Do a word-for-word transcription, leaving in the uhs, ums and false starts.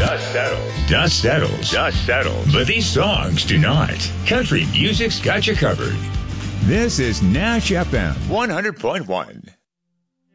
Dust settles. Dust settles. Dust settles. But these songs do not. Country music's got you covered. This is Nash F M. one hundred point one.